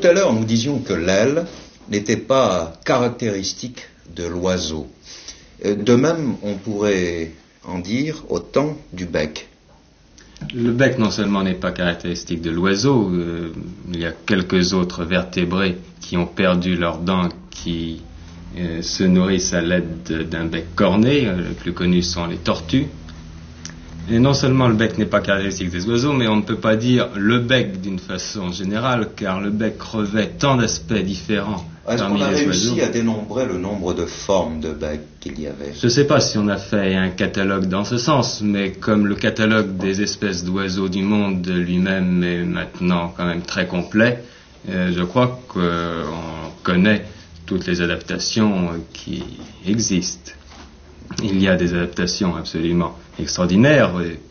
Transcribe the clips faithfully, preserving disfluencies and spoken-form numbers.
à l'heure, nous disions que l'aile n'était pas caractéristique de l'oiseau. De même, on pourrait en dire autant du bec. Le bec non seulement n'est pas caractéristique de l'oiseau, euh, il y a quelques autres vertébrés qui ont perdu leurs dents, qui euh, se nourrissent à l'aide d'un bec corné. Les plus connus sont les tortues. Et non seulement le bec n'est pas caractéristique des oiseaux, mais on ne peut pas dire le bec d'une façon générale, car le bec revêt tant d'aspects différents. Est-ce qu'on a réussi oiseaux. à dénombrer le nombre de formes de bec qu'il y avait? Je ne sais pas si on a fait un catalogue dans ce sens, mais comme le catalogue des espèces d'oiseaux du monde lui-même est maintenant quand même très complet, euh, je crois qu'on connaît toutes les adaptations qui existent. Il y a des adaptations absolument extraordinaires,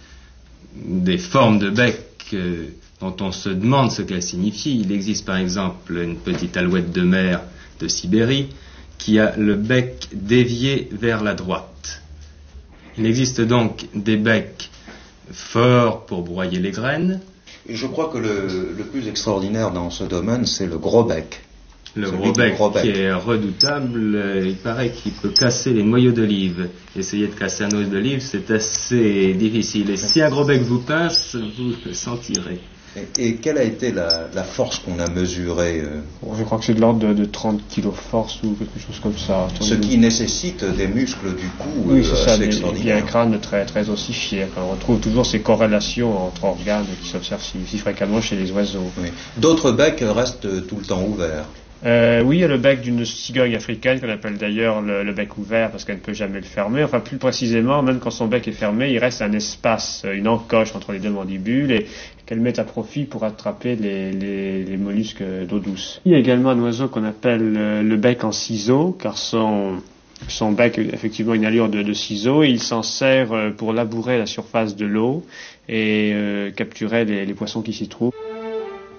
des formes de bec euh, dont on se demande ce qu'elles signifient. Il existe par exemple une petite alouette de mer de Sibérie qui a le bec dévié vers la droite. Il existe donc des becs forts pour broyer les graines. Je crois que le, le plus extraordinaire dans ce domaine, c'est le gros bec. Le gros bec, gros bec qui est redoutable, il paraît qu'il peut casser les noyaux d'olive. Essayer de casser un noyau d'olive, c'est assez difficile. Et si un gros bec vous pince, vous le sentirez. Et, et quelle a été la, la force qu'on a mesurée euh... Je crois que c'est de l'ordre de, de trente kilos force ou quelque chose comme ça. Ce qui nécessite des muscles du cou oui, c'est euh, ça, assez des, extraordinaires. Il y a un crâne très, très ossifié. On retrouve toujours ces corrélations entre organes qui s'observent si, si fréquemment chez les oiseaux. Oui. D'autres becs restent tout le temps ouverts. Euh, oui, il y a le bec d'une cigogne africaine qu'on appelle d'ailleurs le, le bec ouvert parce qu'elle ne peut jamais le fermer. Enfin, plus précisément, même quand son bec est fermé, il reste un espace, une encoche entre les deux mandibules et qu'elle met à profit pour attraper les, les, les mollusques d'eau douce. Il y a également un oiseau qu'on appelle le, le bec en ciseau car son, son bec a effectivement une allure de, de ciseau et il s'en sert pour labourer la surface de l'eau et euh, capturer les, les poissons qui s'y trouvent.